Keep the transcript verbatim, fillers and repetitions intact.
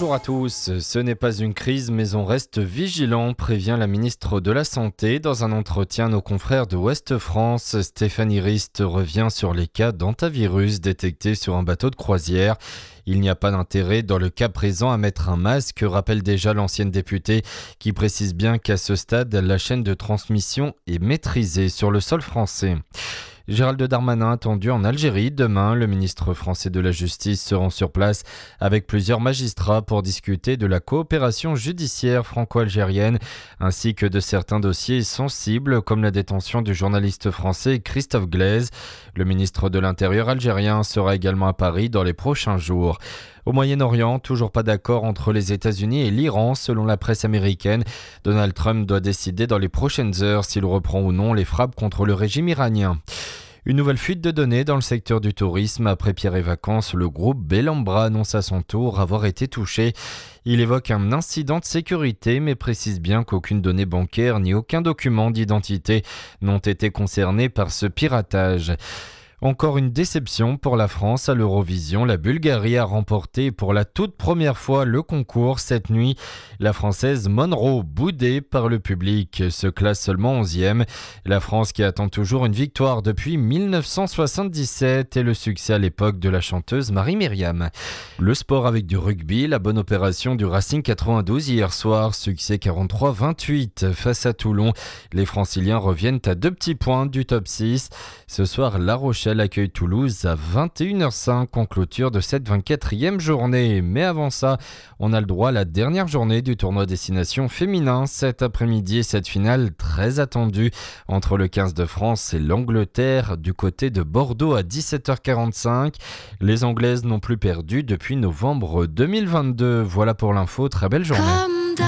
Bonjour à tous, ce n'est pas une crise mais on reste vigilant, prévient la ministre de la Santé. Dans un entretien à nos confrères de Ouest France, Stéphanie Rist revient sur les cas d'hantavirus détectés sur un bateau de croisière. Il n'y a pas d'intérêt dans le cas présent à mettre un masque, rappelle déjà l'ancienne députée qui précise bien qu'à ce stade, la chaîne de transmission est maîtrisée sur le sol français. Gérald Darmanin attendu en Algérie. Demain, le ministre français de la Justice se rend sur place avec plusieurs magistrats pour discuter de la coopération judiciaire franco-algérienne ainsi que de certains dossiers sensibles comme la détention du journaliste français Christophe Glaise. Le ministre de l'Intérieur algérien sera également à Paris dans les prochains jours. Au Moyen-Orient, toujours pas d'accord entre les États-Unis et l'Iran. Selon la presse américaine, Donald Trump doit décider dans les prochaines heures s'il reprend ou non les frappes contre le régime iranien. Une nouvelle fuite de données dans le secteur du tourisme. Après Pierre et Vacances, le groupe Bellambra annonce à son tour avoir été touché. Il évoque un incident de sécurité, mais précise bien qu'aucune donnée bancaire ni aucun document d'identité n'ont été concernés par ce piratage. Encore une déception pour la France à l'Eurovision. La Bulgarie a remporté pour la toute première fois le concours cette nuit. La Française Monroe, boudée par le public, se classe seulement onzième. La France qui attend toujours une victoire depuis dix-neuf cent soixante-dix-sept et le succès à l'époque de la chanteuse Marie-Myriam. Le sport avec du rugby, la bonne opération du Racing quatre-vingt-douze hier soir, succès quarante-trois à vingt-huit face à Toulon. Les Franciliens reviennent à deux petits points du top six. Ce soir, La Rochelle accueille Toulouse à vingt et une heures cinq en clôture de cette vingt-quatrième journée. Mais avant ça, on a le droit à la dernière journée du tournoi Destination féminin. Cet après-midi, cette finale très attendue entre le quinze de France et l'Angleterre du côté de Bordeaux à dix-sept heures quarante-cinq. Les Anglaises n'ont plus perdu depuis novembre deux mille vingt-deux. Voilà pour l'info, très belle journée. Comme